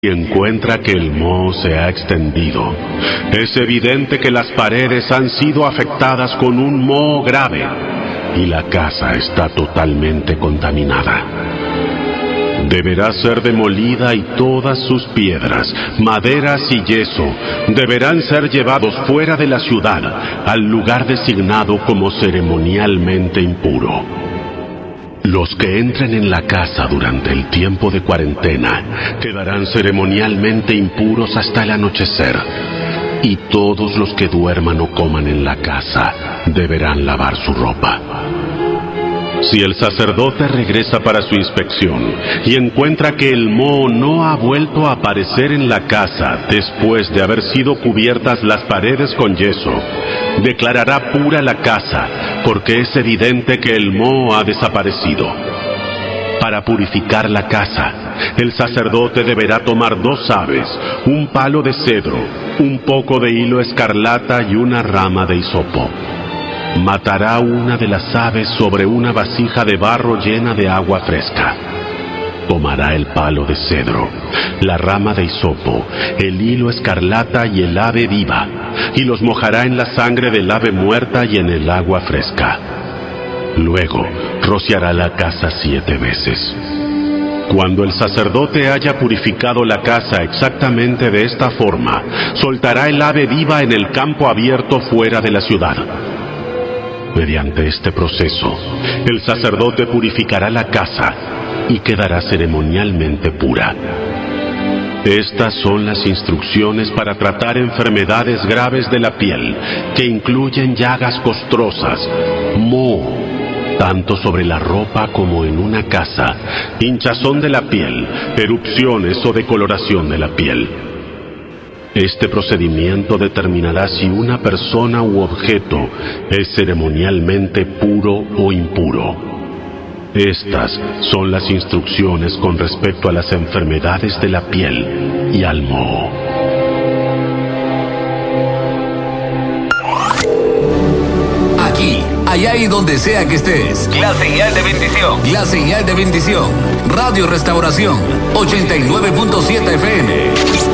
y encuentra que el moho se ha extendido. Es evidente que las paredes han sido afectadas con un moho grave y la casa está totalmente contaminada. Deberá ser demolida y todas sus piedras, maderas y yeso deberán ser llevados fuera de la ciudad al lugar designado como ceremonialmente impuro. Los que entren en la casa durante el tiempo de cuarentena quedarán ceremonialmente impuros hasta el anochecer, y todos los que duerman o coman en la casa deberán lavar su ropa. Si el sacerdote regresa para su inspección y encuentra que el moho no ha vuelto a aparecer en la casa después de haber sido cubiertas las paredes con yeso, declarará pura la casa, porque es evidente que el moho ha desaparecido. Para purificar la casa, el sacerdote deberá tomar 2 aves, un palo de cedro, un poco de hilo escarlata y una rama de hisopo. Matará una de las aves sobre una vasija de barro llena de agua fresca. Tomará el palo de cedro, la rama de hisopo, el hilo escarlata y el ave viva, y los mojará en la sangre del ave muerta y en el agua fresca. Luego rociará la casa 7 veces. Cuando el sacerdote haya purificado la casa exactamente de esta forma, soltará el ave viva en el campo abierto fuera de la ciudad. Mediante este proceso, el sacerdote purificará la casa y quedará ceremonialmente pura. Estas son las instrucciones para tratar enfermedades graves de la piel, que incluyen llagas costrosas, moho, tanto sobre la ropa como en una casa, hinchazón de la piel, erupciones o decoloración de la piel. Este procedimiento determinará si una persona u objeto es ceremonialmente puro o impuro. Estas son las instrucciones con respecto a las enfermedades de la piel y al moho. Aquí, allá y donde sea que estés. La señal de bendición. La señal de bendición. Radio Restauración 89.7 FM.